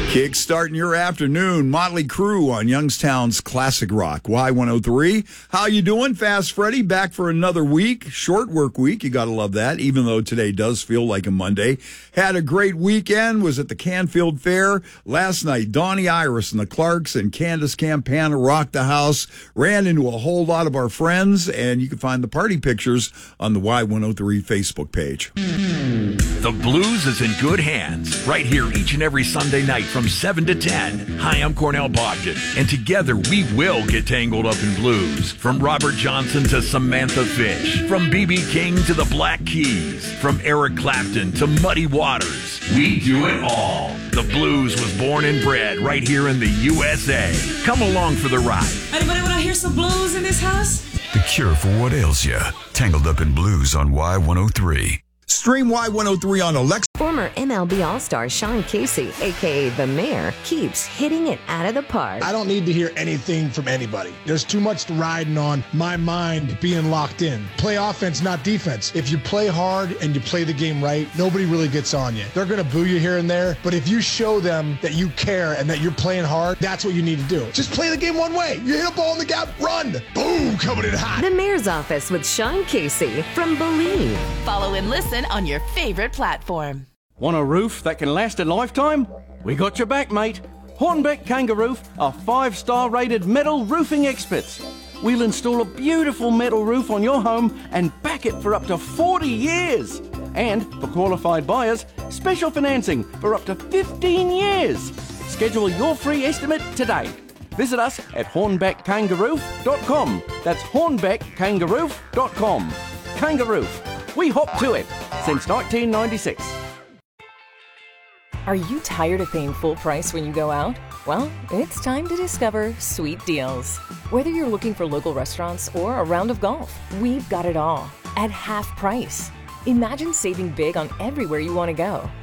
Kickstarting your afternoon, Motley Crue on Youngstown's Classic Rock, Y103. How you doing, Fast Freddy? Back for another week, short work week. You got to love that, even though today does feel like a Monday. Had a great weekend, was at the Canfield Fair. Last night, Donnie Iris and the Clarks and Candace Campana rocked the house. Ran into a whole lot of our friends, and you can find the party pictures on the Y103 Facebook page. The Blues is in good hands, right here each and every Sunday night from 7 to 10. Hi, I'm Cornell Bogdan, and together we will get tangled up in blues. From Robert Johnson to Samantha Fish, from B.B. King to the Black Keys, from Eric Clapton to Muddy Waters. We do it all. The blues was born and bred right here in the USA. Come along for the ride. Anybody want to hear some blues in this house? The cure for what ails you. Tangled Up in Blues on Y103. Stream Y103 on Alexa. Former MLB All-Star Sean Casey, a.k.a. The Mayor, keeps hitting it out of the park. I don't need to hear anything from anybody. There's too much riding on my mind being locked in. Play offense, not defense. If you play hard and you play the game right, nobody really gets on you. They're going to boo you here and there, but if you show them that you care and that you're playing hard, that's what you need to do. Just play the game one way. You hit a ball in the gap, run. Boom, coming in hot. The Mayor's Office with Sean Casey from Believe. Follow and listen on your favorite platform. Want a roof that can last a lifetime? We got your back, mate. Hornbeck Kangaroof are 5-star rated metal roofing experts. We'll install a beautiful metal roof on your home and back it for up to 40 years. And for qualified buyers, special financing for up to 15 years. Schedule your free estimate today. Visit us at hornbeckkangaroof.com. That's hornbeckkangaroof.com. Kangaroof. We hop to it since 1996. Are you tired of paying full price when you go out? Well, it's time to discover Sweet Deals. Whether you're looking for local restaurants or a round of golf, we've got it all at half price. Imagine saving big on everywhere you want to go.